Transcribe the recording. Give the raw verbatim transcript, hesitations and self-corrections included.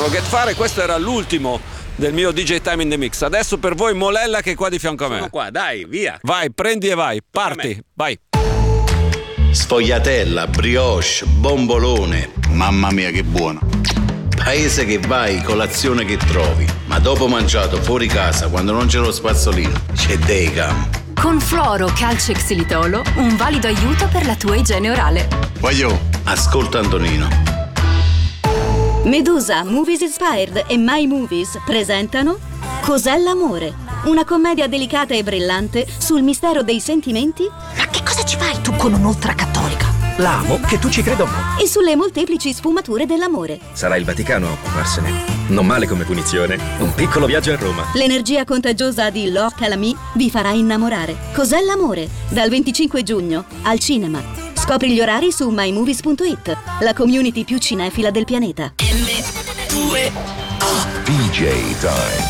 Get Fare, questo era l'ultimo del mio D J Time in the Mix. Adesso per voi Molella che è qua di fianco a me. Sono qua, dai, via. Vai, prendi e vai, parti, vai. Sfogliatella, brioche, bombolone. Mamma mia che buono. Paese che vai, colazione che trovi. Ma dopo mangiato fuori casa, quando non c'è lo spazzolino, c'è Daycam. Con Fluoro Calcio e Xilitolo, un valido aiuto per la tua igiene orale. Voglio. Ascolta Antonino. Medusa, Movies Inspired e My Movies presentano Cos'è l'amore? Una commedia delicata e brillante sul mistero dei sentimenti. Ma che cosa ci fai tu con un'ultra cattolica? L'amo, che tu ci creda o no. E sulle molteplici sfumature dell'amore. Sarà il Vaticano a occuparsene. Non male come punizione. Un piccolo viaggio a Roma. L'energia contagiosa di Laure Calamy vi farà innamorare. Cos'è l'amore? Dal venticinque giugno al cinema. Scopri gli orari su my movies punto it, la community più cinefila del pianeta. D J Time.